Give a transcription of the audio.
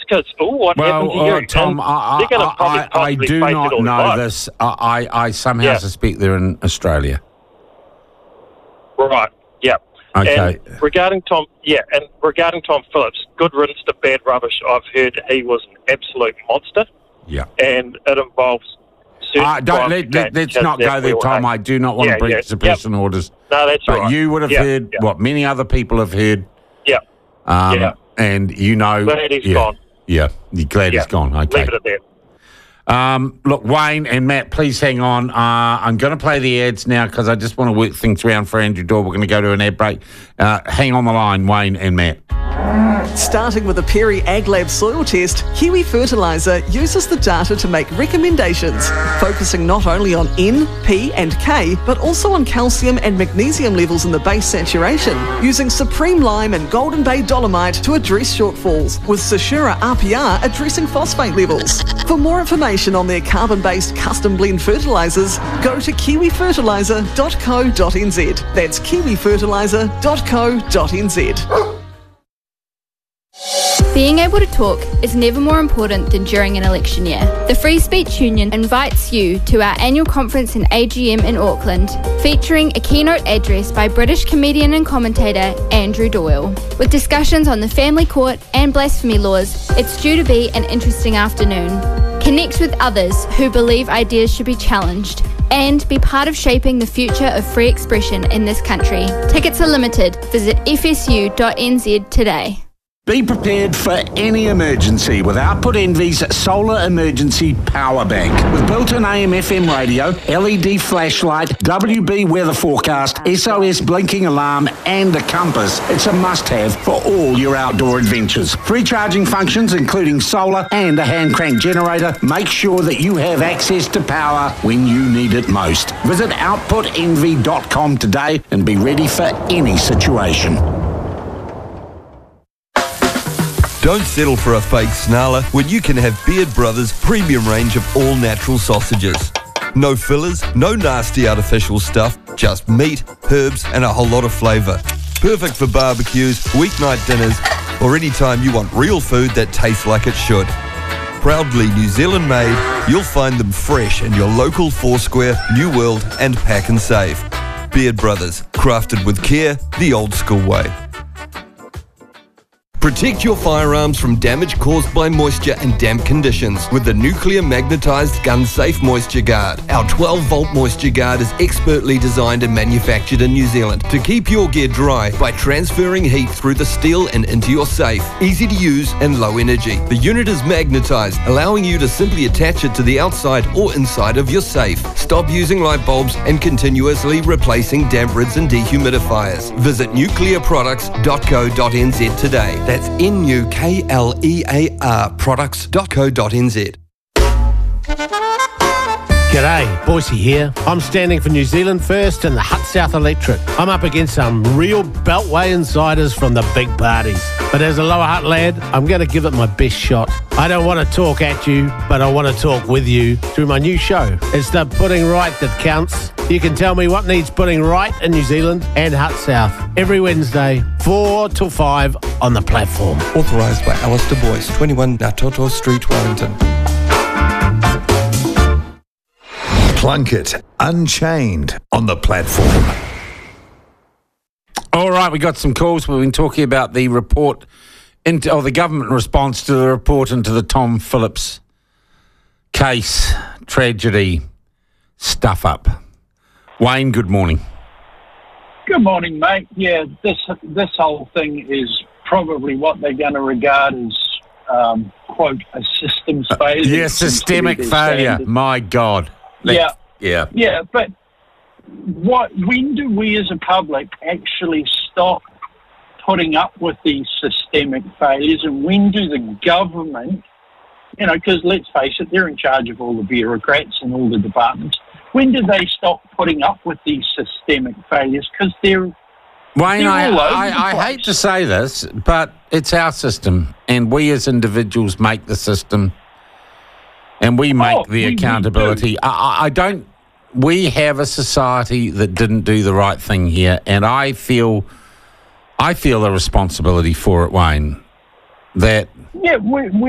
because, what happened to you? Tom, I do not know this. I somehow suspect they're in Australia. Right, yeah. Okay. And regarding Tom Phillips, good riddance to bad rubbish. I've heard he was an absolute monster. Yeah. And it involves certain let's not go there, Tom. I do not want to breach suppression orders. No, that's right. But you would have heard what many other people have heard. Yeah. And you know... Glad he's gone. Yeah, you're glad he's gone. Okay. Leave it at that. Look, Wayne and Matt, please hang on. I'm going to play the ads now because I just want to work things around for Andrew Doyle. We're going to go to an ad break. Hang on the line, Wayne and Matt. Starting with the Perry AgLab soil test, Kiwi Fertiliser uses the data to make recommendations, focusing not only on N, P and K, but also on calcium and magnesium levels in the base saturation, using Supreme Lime and Golden Bay Dolomite to address shortfalls, with Sashura RPR addressing phosphate levels. For more information on their carbon-based custom blend fertilisers, go to kiwifertiliser.co.nz. That's kiwifertiliser.co.nz. Being able to talk is never more important than during an election year. The Free Speech Union invites you to our annual conference and AGM in Auckland, featuring a keynote address by British comedian and commentator Andrew Doyle. With discussions on the family court and blasphemy laws, it's due to be an interesting afternoon. Connect with others who believe ideas should be challenged and be part of shaping the future of free expression in this country. Tickets are limited. Visit fsu.nz today. Be prepared for any emergency with Output Envy's Solar Emergency Power Bank. With built-in AM/FM radio, LED flashlight, WB weather forecast, SOS blinking alarm and a compass, it's a must-have for all your outdoor adventures. Free charging functions including solar and a hand-crank generator make sure that you have access to power when you need it most. Visit outputenvy.com today and be ready for any situation. Don't settle for a fake snarler when you can have Beard Brothers' premium range of all-natural sausages. No fillers, no nasty artificial stuff, just meat, herbs and a whole lot of flavour. Perfect for barbecues, weeknight dinners or any time you want real food that tastes like it should. Proudly New Zealand made, you'll find them fresh in your local Foursquare, New World and Pack and Save. Beard Brothers, crafted with care, the old school way. Protect your firearms from damage caused by moisture and damp conditions with the nuclear magnetised gun safe Moisture Guard. Our 12-volt Moisture Guard is expertly designed and manufactured in New Zealand to keep your gear dry by transferring heat through the steel and into your safe. Easy to use and low energy. The unit is magnetised, allowing you to simply attach it to the outside or inside of your safe. Stop using light bulbs and continuously replacing damp rids and dehumidifiers. Visit nuclearproducts.co.nz today. That's NUKLEAR products.co.nz. G'day, Boise here. I'm standing for New Zealand First and the Hut South Electric. I'm up against some real Beltway insiders from the big parties. But as a Lower Hutt lad, I'm going to give it my best shot. I don't want to talk at you, but I want to talk with you through my new show. It's the Putting Right that counts. You can tell me what needs putting right in New Zealand and Hut South every Wednesday, 4 till 5 on the platform. Authorised by Alistair Boyce, 21 Natoto Street, Wellington. Plunkett, Unchained on the platform. All right, we got some calls. We've been talking about the report the government response to the report into the Tom Phillips case, tragedy, stuff up. Wayne, good morning. Good morning, mate. Yeah, this whole thing is probably what they're going to regard as, quote, a systems failure. Yeah, systemic failure. My God. Yeah, but when do we as a public actually stop putting up with these systemic failures, and when do the government, because let's face it, they're in charge of all the bureaucrats and all the departments, when do they stop putting up with these systemic failures? Because Wayne, I hate to say this, but it's our system, and we as individuals make the system. And we make the accountability. We have a society that didn't do the right thing here, and I feel a responsibility for it, Wayne. That we